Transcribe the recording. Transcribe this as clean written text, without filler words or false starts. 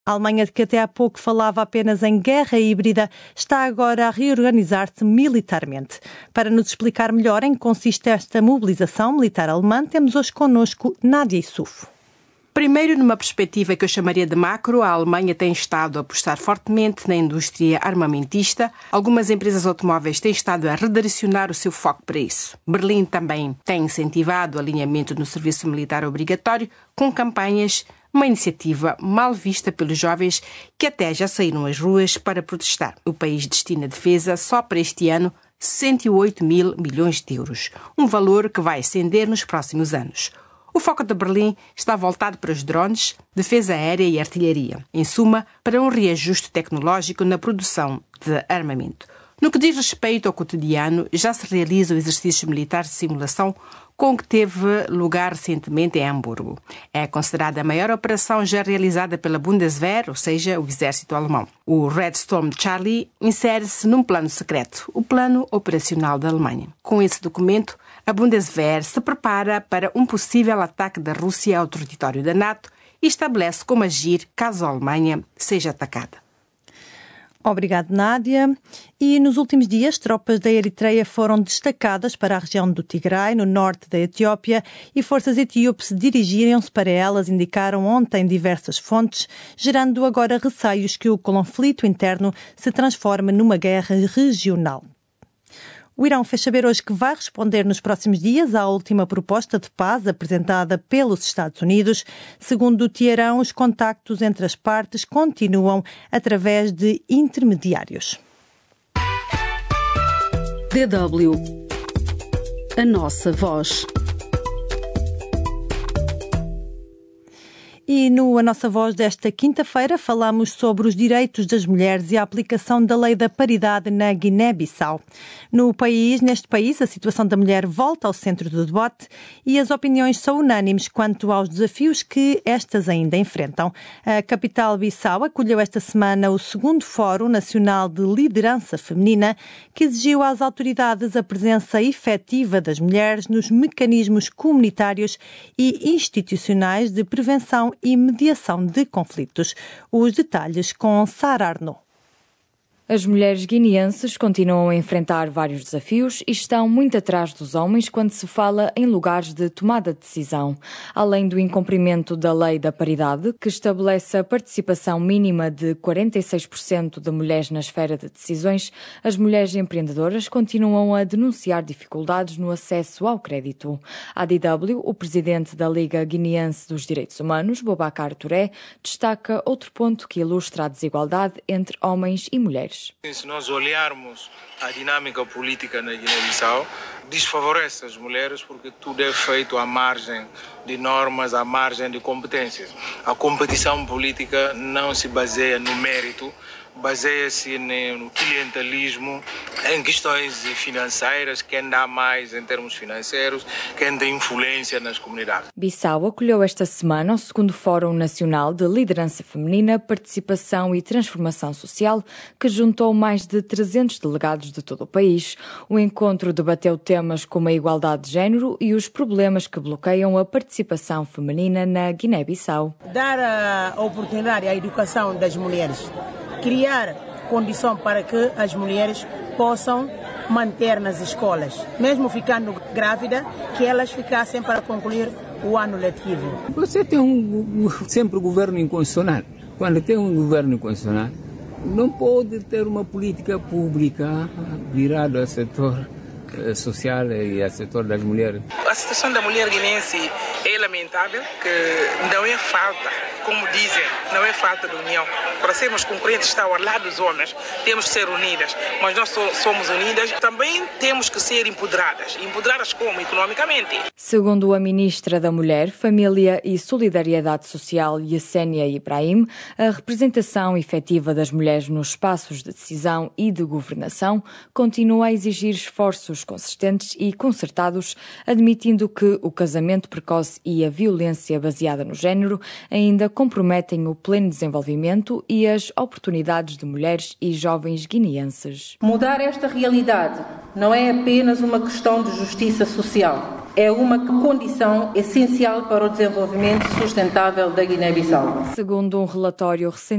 A Alemanha, que até há pouco falava apenas em guerra híbrida, está agora a reorganizar-se militarmente. Para nos explicar melhor em que consiste esta mobilização militar alemã, temos hoje connosco Nádia Issoufo. Primeiro, numa perspectiva que eu chamaria de macro, a Alemanha tem estado a apostar fortemente na indústria armamentista. Algumas empresas automóveis têm estado a redirecionar o seu foco para isso. Berlim também tem incentivado o alinhamento no serviço militar obrigatório com campanhas, uma iniciativa mal vista pelos jovens que até já saíram às ruas para protestar. O país destina à defesa só para este ano 108 mil milhões de euros, um valor que vai ascender nos próximos anos. O foco de Berlim está voltado para os drones, defesa aérea e artilharia. Em suma, para um reajuste tecnológico na produção de armamento. No que diz respeito ao cotidiano, já se realiza o exercício militar de simulação com que teve lugar recentemente em Hamburgo. É considerada a maior operação já realizada pela Bundeswehr, ou seja, o exército alemão. O Red Storm Charlie insere-se num plano secreto, o Plano Operacional da Alemanha. Com esse documento, a Bundeswehr se prepara para um possível ataque da Rússia ao território da NATO e estabelece como agir caso a Alemanha seja atacada. Obrigada, Nádia. E nos últimos dias, tropas da Eritreia foram destacadas para a região do Tigray, no norte da Etiópia, e forças etíopes dirigiram-se para elas, indicaram ontem diversas fontes, gerando agora receios que o conflito interno se transforme numa guerra regional. O Irão fez saber hoje que vai responder nos próximos dias à última proposta de paz apresentada pelos Estados Unidos. Segundo o Teherão, os contactos entre as partes continuam através de intermediários. DW. A nossa voz. E A Nossa Voz desta quinta-feira falamos sobre os direitos das mulheres e a aplicação da lei da paridade na Guiné-Bissau. Neste país, a situação da mulher volta ao centro do debate e as opiniões são unânimes quanto aos desafios que estas ainda enfrentam. A capital Bissau acolheu esta semana o segundo Fórum Nacional de Liderança Feminina, que exigiu às autoridades a presença efetiva das mulheres nos mecanismos comunitários e institucionais de prevenção e mediação de conflitos. Os detalhes com Sara Arnaud. As mulheres guineenses continuam a enfrentar vários desafios e estão muito atrás dos homens quando se fala em lugares de tomada de decisão. Além do incumprimento da lei da paridade, que estabelece a participação mínima de 46% de mulheres na esfera de decisões, as mulheres empreendedoras continuam a denunciar dificuldades no acesso ao crédito. A DW, o presidente da Liga Guineense dos Direitos Humanos, Boubacar Touré, destaca outro ponto que ilustra a desigualdade entre homens e mulheres. Se nós olharmos a dinâmica política na Guiné-Bissau, desfavorece as mulheres porque tudo é feito à margem de normas, à margem de competências. A competição política não se baseia no mérito, baseia-se no clientelismo, em questões financeiras, quem dá mais em termos financeiros, quem tem influência nas comunidades. Bissau acolheu esta semana o segundo Fórum Nacional de Liderança Feminina, Participação e Transformação Social, que juntou mais de 300 delegados de todo o país. O encontro debateu temas como a igualdade de género e os problemas que bloqueiam a participação feminina na Guiné-Bissau. Dar a oportunidade à educação das mulheres, criar condição para que as mulheres possam manter nas escolas, mesmo ficando grávida, que elas ficassem para concluir o ano letivo. Você tem sempre um governo inconstitucional. Quando tem um governo inconstitucional, não pode ter uma política pública virada ao setor social e ao setor das mulheres. A situação da mulher guinense é lamentável, que não é falta, como dizem, não é falta de união. Para sermos concorrentes, estar ao lado dos homens, temos que ser unidas, mas nós somos unidas, também temos que ser empoderadas. Empoderadas como? Economicamente. Segundo a Ministra da Mulher, Família e Solidariedade Social, Yessenia Ibrahim, a representação efetiva das mulheres nos espaços de decisão e de governação continua a exigir esforços consistentes e concertados, admitindo que o casamento precoce e a violência baseada no género ainda comprometem o pleno desenvolvimento e as oportunidades de mulheres e jovens guineenses. Mudar esta realidade não é apenas uma questão de justiça social, é uma condição essencial para o desenvolvimento sustentável da Guiné-Bissau. Segundo um relatório recente